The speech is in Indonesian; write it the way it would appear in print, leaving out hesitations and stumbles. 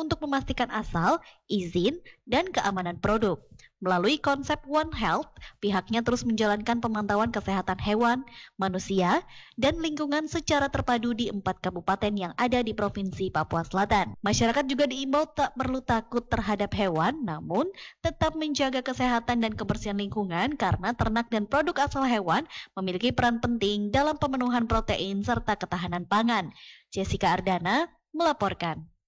untuk memastikan asal, izin, dan keamanan produk. Melalui konsep One Health, pihaknya terus menjalankan pemantauan kesehatan hewan, manusia, dan lingkungan secara terpadu di 4 kabupaten yang ada di Provinsi Papua Selatan. Masyarakat juga diimbau tak perlu takut terhadap hewan, namun tetap menjaga kesehatan dan kebersihan lingkungan karena ternak dan produk asal hewan memiliki peran penting dalam pemenuhan protein serta ketahanan pangan. Jessica Ardana melaporkan.